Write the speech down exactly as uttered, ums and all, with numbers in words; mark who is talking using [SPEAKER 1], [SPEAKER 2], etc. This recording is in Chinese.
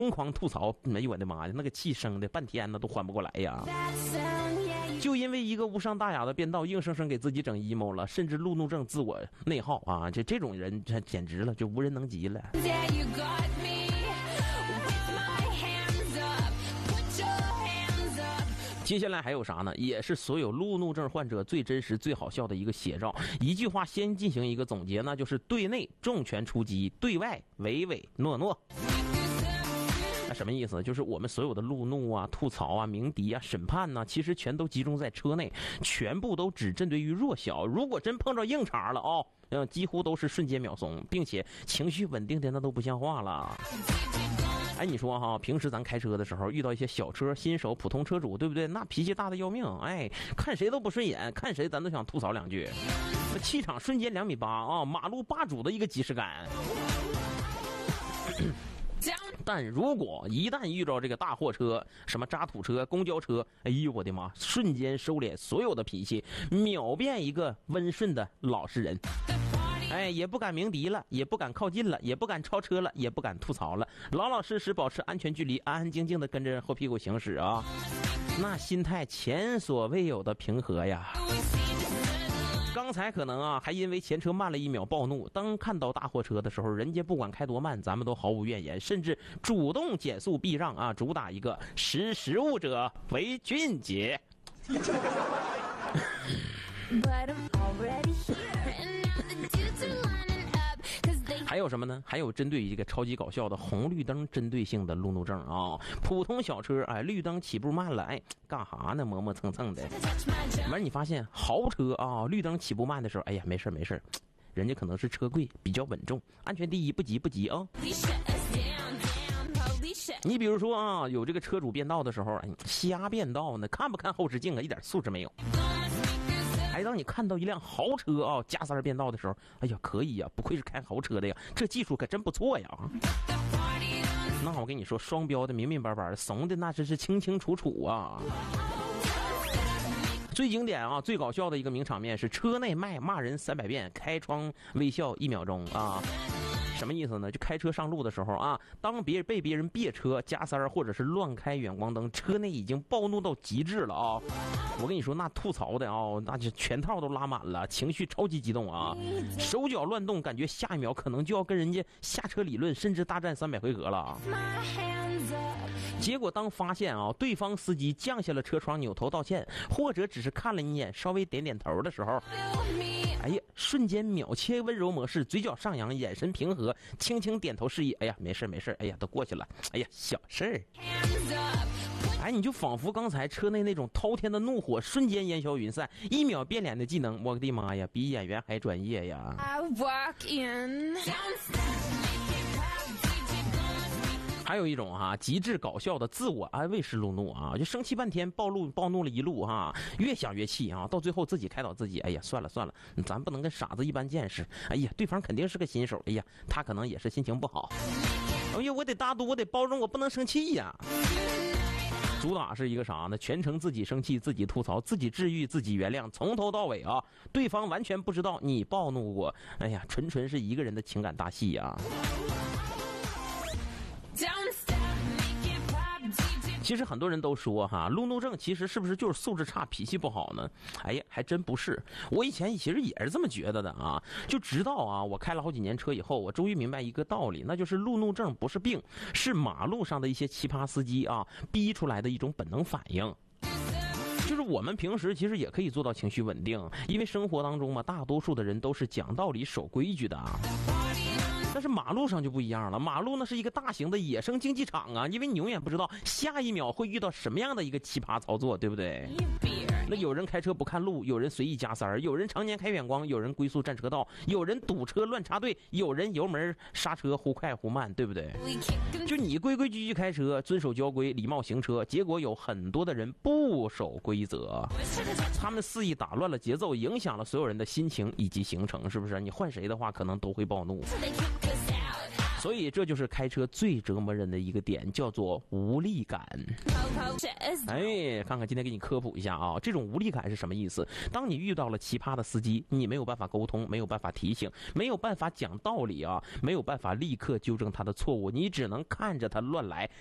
[SPEAKER 1] 疯狂吐槽，哎呦我的妈呀，那个气生的半天呢都缓不过来呀。就因为一个无伤大雅的变道，硬生生给自己整 emo 了，甚至路怒症、自我内耗啊，这这种人这简直了，就无人能及了。接下来还有啥呢？也是所有路怒症患者最真实、最好笑的一个写照。一句话先进行一个总结，那就是对内重拳出击，对外唯唯诺诺。那什么意思？就是我们所有的路怒啊、吐槽啊、鸣笛啊、审判呢、啊，其实全都集中在车内，全部都只针对于弱小。如果真碰着硬茬了哦，嗯，几乎都是瞬间秒怂，并且情绪稳定的那都不像话了。哎，你说哈，平时咱开车的时候遇到一些小车、新手、普通车主，对不对？那脾气大的要命，哎，看谁都不顺眼，看谁咱都想吐槽两句，那气场瞬间两米八啊，马路霸主的一个即视感。但如果一旦遇到这个大货车、什么渣土车、公交车，哎呦我的妈，瞬间收敛所有的脾气，秒变一个温顺的老实人。哎，也不敢鸣笛了，也不敢靠近了，也不敢超车了，也不敢吐槽了，老老实实保持安全距离，安安静静的跟着后屁股行驶啊，那心态前所未有的平和呀。刚才可能啊还因为前车慢了一秒暴怒，当看到大货车的时候，人家不管开多慢，咱们都毫无怨言，甚至主动减速避让啊，主打一个识时务者为俊杰。还有什么呢？还有针对一个超级搞笑的红绿灯针对性的路怒症啊！普通小车哎，绿灯起步慢了，哎，干哈呢？磨磨蹭蹭的。完，你发现豪车啊，绿灯起步慢的时候，哎呀，没事没事，人家可能是车贵，比较稳重，安全第一，不急不急啊。你比如说啊，有这个车主变道的时候，哎，瞎变道呢，看不看后视镜啊？一点素质没有。哎，当你看到一辆豪车啊加塞变道的时候，哎呀，可以呀、啊，不愧是开豪车的呀，这技术可真不错呀。那我跟你说，双标的明明白白，怂的那真是清清楚楚啊。最经典啊，最搞笑的一个名场面是车内卖骂人三百遍，开窗微笑一秒钟啊。什么意思呢？就开车上路的时候啊，当别人被别人别车、加塞或者是乱开远光灯，车内已经暴怒到极致了啊！我跟你说，那吐槽的啊，那就全套都拉满了，情绪超级激动啊，手脚乱动，感觉下一秒可能就要跟人家下车理论，甚至大战三百回合了。结果当发现啊，对方司机降下了车窗，扭头道歉，或者只是看了一眼，稍微点点头的时候，哎呀，瞬间秒切温柔模式，嘴角上扬，眼神平和，轻轻点头示意，哎呀，没事没事，哎呀，都过去了，哎呀，小事儿。哎，你就仿佛刚才车内那种滔天的怒火瞬间烟消云散，一秒变脸的技能，我的妈呀，比演员还专业呀。还有一种哈、啊、极致搞笑的自我安慰式路怒啊，就生气半天，暴怒暴怒了一路哈、啊，越想越气啊，到最后自己开导自己，哎呀，算了算了，咱不能跟傻子一般见识，哎呀，对方肯定是个新手，哎呀，他可能也是心情不好，哎呀，我得大度，我得包容，我不能生气呀。主打是一个啥呢？全程自己生气，自己吐槽，自己治愈，自己原谅，从头到尾啊，对方完全不知道你暴怒过，哎呀，纯纯是一个人的情感大戏呀。其实很多人都说哈，路怒症其实是不是就是素质差、脾气不好呢？哎呀，还真不是。我以前其实也是这么觉得的啊，就直到啊，我开了好几年车以后，我终于明白一个道理，那就是路怒症不是病，是马路上的一些奇葩司机啊逼出来的一种本能反应。就是我们平时其实也可以做到情绪稳定，因为生活当中嘛，大多数的人都是讲道理、守规矩的啊。但是马路上就不一样了，马路那是一个大型的野生竞技场啊，因为你永远不知道下一秒会遇到什么样的一个奇葩操作，对不对？那有人开车不看路，有人随意加塞儿，有人常年开远光，有人龟速占车道，有人堵车乱插队，有人油门刹车忽快忽慢，对不对？就你规规矩矩开车，遵守交规，礼貌行车，结果有很多的人不守规则，他们肆意打乱了节奏，影响了所有人的心情以及行程，是不是？你换谁的话可能都会暴怒。 所以这就是开车最折磨人的一个点，叫做无力感。哎，看看今天给你科普一下啊，这种无力感是什么意思？当你遇到了奇葩的司机，你没有办法沟通，没有办法提醒，没有办法讲道理啊，没有办法立刻纠正他的错误，你只能看着他乱来，